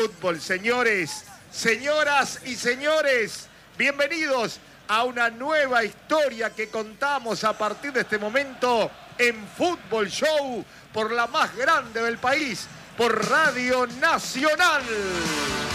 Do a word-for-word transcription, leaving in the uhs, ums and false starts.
Fútbol, señores, señoras y señores, bienvenidos a una nueva historia que contamos a partir de este momento en Fútbol Show por la más grande del país, por Radio Nacional.